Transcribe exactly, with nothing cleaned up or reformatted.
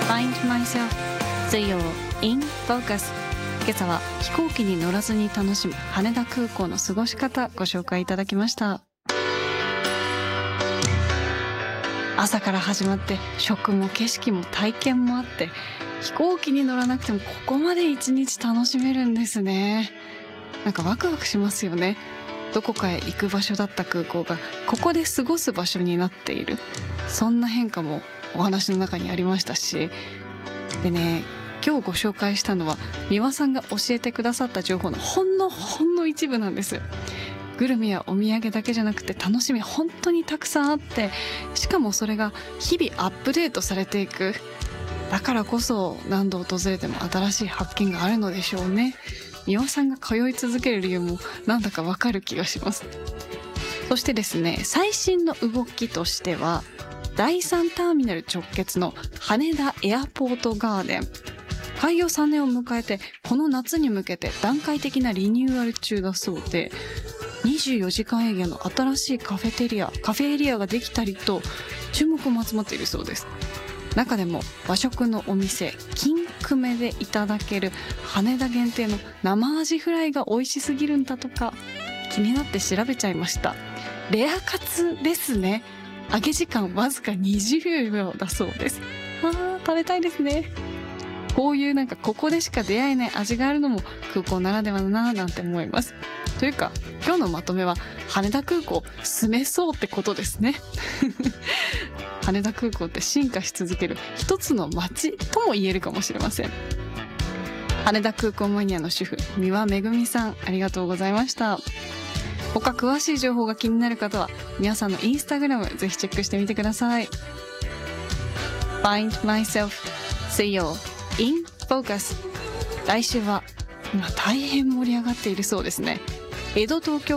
Find myself 水曜 in focus。 今朝は飛行機に乗らずに楽しむ羽田空港の過ごし方ご紹介いただきました。朝から始まって食も景色も体験もあって、飛行機に乗らなくてもここまで一日楽しめるんですね。なんかワクワクしますよね。どこかへ行く場所だった空港がここで過ごす場所になっている、そんな変化もお話の中にありましたし、でね、今日ご紹介したのは三輪さんが教えてくださった情報のほんのほんの一部なんです。グルメやお土産だけじゃなくて楽しみ本当にたくさんあって、しかもそれが日々アップデートされていく。だからこそ何度訪れても新しい発見があるのでしょうね。三輪さんが通い続ける理由もなんだかわかる気がします。そしてですね、最新の動きとしてはだいさんターミナル直結の羽田エアポートガーデン、開業さんねんを迎えてこの夏に向けて段階的なリニューアル中だそうで、にじゅうよじかん営業の新しいカフェテリアカフェエリアができたりと注目も集まっているそうです。中でも和食のお店金久米でいただける羽田限定の生アジフライが美味しすぎるんだとか、気になって調べちゃいました。レアカツですね。揚げ時間わずかにじゅうびょうだそうです。あー、食べたいですね。こういうなんかここでしか出会えない味があるのも空港ならではだななんて思います。というか今日のまとめは羽田空港住めそうってことですね。羽田空港って進化し続ける一つの街とも言えるかもしれません。羽田空港マニアの主婦三輪めぐみさん、ありがとうございました。他詳しい情報が気になる方は皆さんのインスタグラムぜひチェックしてみてください。 Find myself 水曜 in focus。 来週は今大変盛り上がっているそうですね。江戸東京